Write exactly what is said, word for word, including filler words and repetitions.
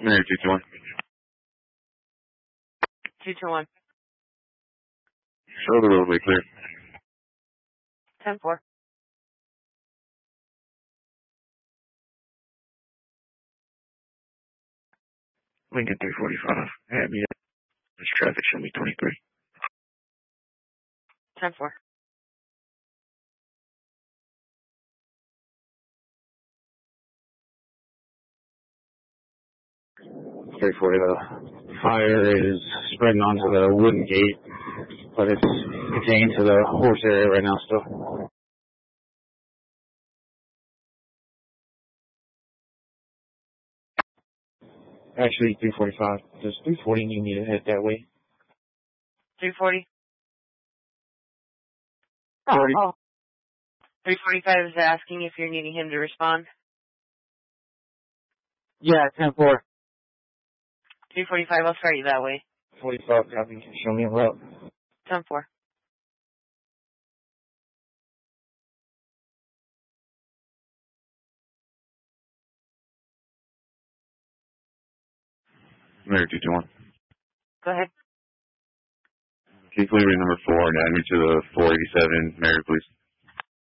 Mary two two one. two two one. Show the roadway clear. ten four. Lincoln three forty-five. Have me. This traffic show me twenty-three. ten four. three forty, the fire is spreading onto the wooden gate, but it's contained to the horse area right now still. Actually, three forty-five. Does three forty need me to head that way? three forty. forty. Oh, oh. three forty-five is asking if you're needing him to respond. Yeah, ten four. three forty-five, I'll start you that way. forty-five, copy. Show me a route. ten four. Mary two two one. Go ahead. Can you please read number four and add me to the four eighty-seven Mary, please?